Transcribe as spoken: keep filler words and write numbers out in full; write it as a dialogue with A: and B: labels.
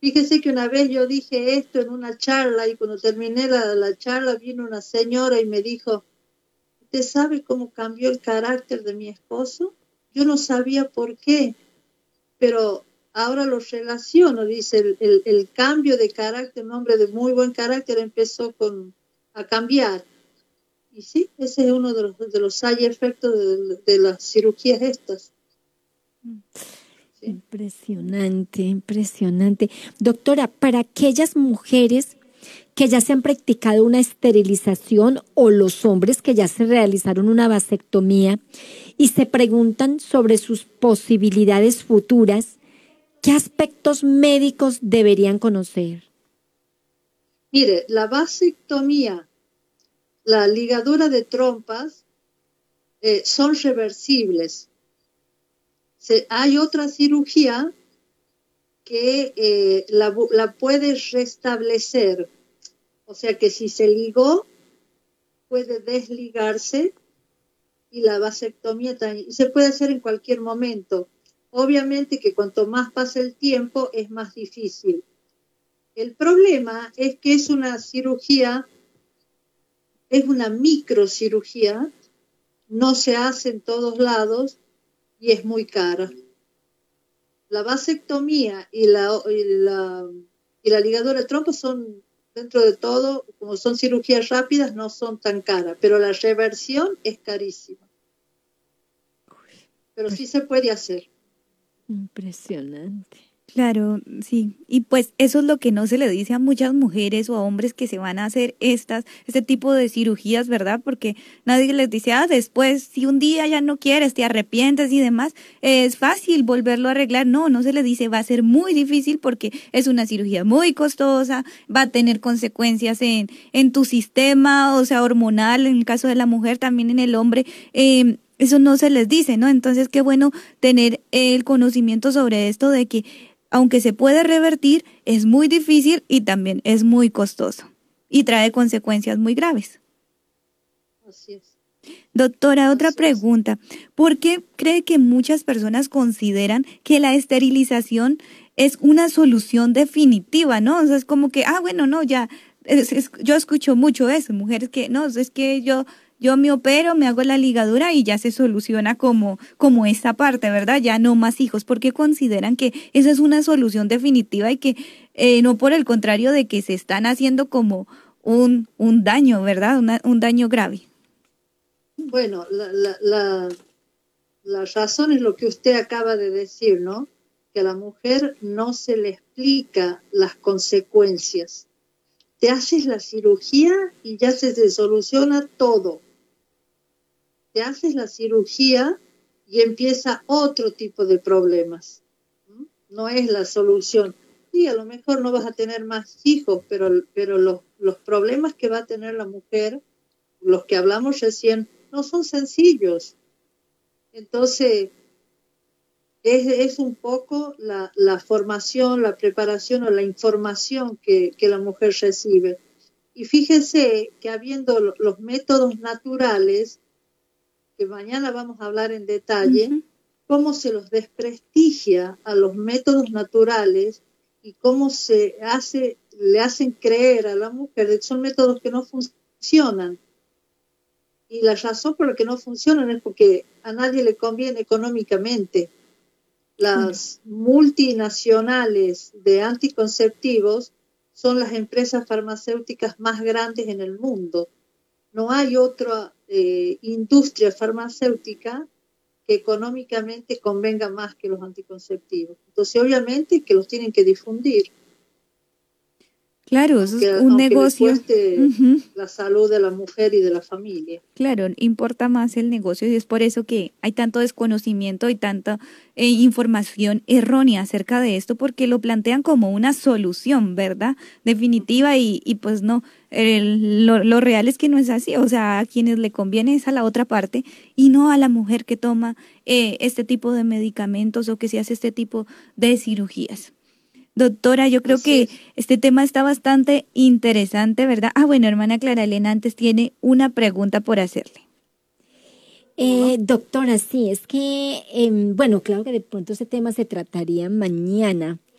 A: Fíjese que una vez yo dije esto en una charla y cuando terminé la, la charla vino una señora y me dijo, ¿usted sabe cómo cambió el carácter de mi esposo? Yo no sabía por qué, pero ahora lo relaciono, dice, el, el, el cambio de carácter, un hombre de muy buen carácter empezó con, a cambiar. Y sí, ese es uno de los, de los side efectos de, de las cirugías estas.
B: ¿Sí? Impresionante, impresionante. Doctora, para aquellas mujeres que ya se han practicado una esterilización o los hombres que ya se realizaron una vasectomía y se preguntan sobre sus posibilidades futuras, ¿qué aspectos médicos deberían conocer?
A: Mire, la vasectomía, la ligadura de trompas eh, son reversibles. Se, hay otra cirugía que eh, la, la puede restablecer. O sea que si se ligó, puede desligarse y la vasectomía también. Se puede hacer en cualquier momento. Obviamente que cuanto más pasa el tiempo, es más difícil. El problema es que es una cirugía, es una microcirugía, no se hace en todos lados y es muy cara. La vasectomía y la, y la, y la ligadura de trompas son, dentro de todo, como son cirugías rápidas, no son tan caras, pero la reversión es carísima. Pero sí se puede hacer.
B: Impresionante.
C: Claro, sí. Y pues eso es lo que no se le dice a muchas mujeres o a hombres que se van a hacer estas, este tipo de cirugías, ¿verdad? Porque nadie les dice, ah, después, si un día ya no quieres, te arrepientes y demás, es fácil volverlo a arreglar. No, no se le dice, va a ser muy difícil porque es una cirugía muy costosa, va a tener consecuencias en, en tu sistema, o sea, hormonal, en el caso de la mujer, también en el hombre, eh, eso no se les dice, ¿no? Entonces, qué bueno tener el conocimiento sobre esto de que aunque se puede revertir, es muy difícil y también es muy costoso y trae consecuencias muy graves.
A: Así es.
C: Doctora, otra
A: Así
C: pregunta. ¿Por qué cree que muchas personas consideran que la esterilización es una solución definitiva, no? O sea, es como que, ah, bueno, no, ya, es, es, yo escucho mucho eso, mujeres que, no, es que yo... Yo me opero, me hago la ligadura y ya se soluciona como, como esta parte, ¿verdad? Ya no más hijos. ¿Por qué consideran que esa es una solución definitiva y que eh, no por el contrario de que se están haciendo como un, un daño, ¿verdad? Una, un daño grave.
A: Bueno, la, la, la, la razón es lo que usted acaba de decir, ¿no? Que a la mujer no se le explica las consecuencias. Te haces la cirugía y ya se te soluciona todo. Te haces la cirugía y empieza otro tipo de problemas. No es la solución. Sí, a lo mejor no vas a tener más hijos, pero, pero los, los problemas que va a tener la mujer, los que hablamos recién, no son sencillos. Entonces, es, es un poco la, la formación, la preparación o la información que, que la mujer recibe. Y fíjese que habiendo los métodos naturales, que mañana vamos a hablar en detalle, uh-huh. cómo se los desprestigia a los métodos naturales y cómo se hace, le hacen creer a la mujer que son métodos que no funcionan. Y la razón por la que no funcionan es porque a nadie le conviene económicamente. Las uh-huh. multinacionales de anticonceptivos son las empresas farmacéuticas más grandes en el mundo. No hay otra eh, industria farmacéutica que económicamente convenga más que los anticonceptivos. Entonces, obviamente, que los tienen que difundir.
C: Claro, eso es un negocio.
A: Le cueste uh-huh. la salud de la mujer y de la familia.
C: Claro, importa más el negocio y es por eso que hay tanto desconocimiento y tanta eh, información errónea acerca de esto, porque lo plantean como una solución, ¿verdad? Definitiva y, y pues no, el, lo, lo real es que no es así, o sea, a quienes le conviene es a la otra parte y no a la mujer que toma eh, este tipo de medicamentos o que se hace este tipo de cirugías. Doctora, yo creo que este tema está bastante interesante, ¿verdad? Ah, bueno, hermana Clara Elena antes tiene una pregunta por hacerle.
B: Eh, doctora, sí, es que, eh, bueno, claro que de pronto ese tema se trataría mañana,